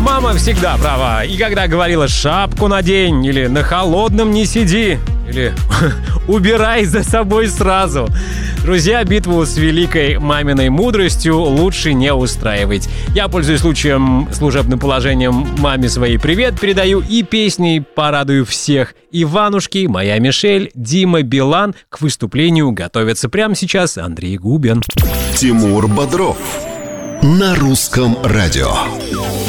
мама всегда права. И когда говорила «шапку надень» или «на холодном не сиди», или «убирай за собой сразу». Друзья, битву с великой маминой мудростью лучше не устраивать. Я, пользуясь случаем, служебным положением, маме своей привет передаю и песней порадую всех. Иванушки, моя Мишель, Дима Билан. К выступлению готовятся прямо сейчас Андрей Губин. Тимур Бодров на Русском радио.